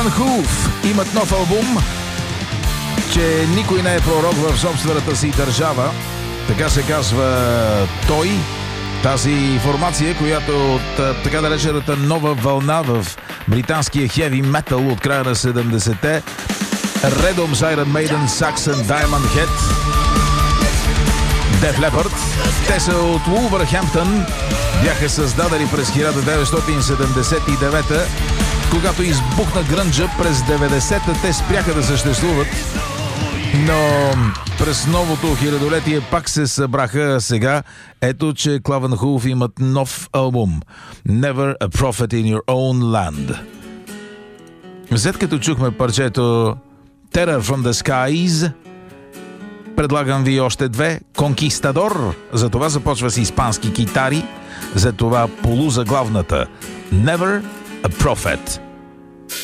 Клавенхулф имат нов албум, че никой не е пророк в собствената си държава. Така се казва той. Тази формация, която от така наречената нова вълна в британския хеви метал от края на 70-те, редом с Iron Maiden, Saxon, Diamond Head, Def Leppard. Те са от Улвърхемптън, бяха създадени през 1979-та. Когато избухна грънджа през 90-та, те спряха да съществуват, но през новото хилядолетие пак се събраха. Сега ето, че Клавенхулф имат нов албум Never a Prophet in Your Own Land. След като чухме парчето Terror from the Skies, предлагам ви още две. Конкистадор, за това започва с испански китари, за това полузаглавната Never a Prophet.